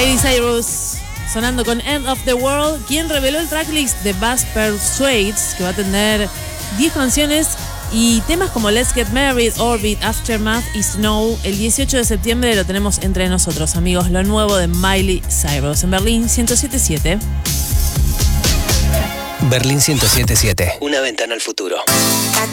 Miley Cyrus sonando con End of the World, quien reveló el tracklist de Bass Persuades, que va a tener 10 canciones y temas como Let's Get Married, Orbit, Aftermath y Snow. El 18 de septiembre lo tenemos entre nosotros, amigos, lo nuevo de Miley Cyrus en Berlín 107.7. Berlín 107.7. Una ventana al futuro.